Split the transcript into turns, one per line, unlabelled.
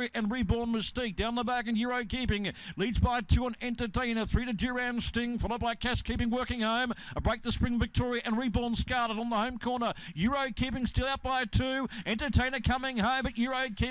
Victoria and Reborn Mystique. Down the back and Euro Keeping leads by 2 on Entertainer. 3 to Duran Sting, followed by Cash Keeping working home. A break to Spring Victoria and Reborn Scarlet on the home corner. Euro Keeping still out by 2. Entertainer coming home, but Euro Keeping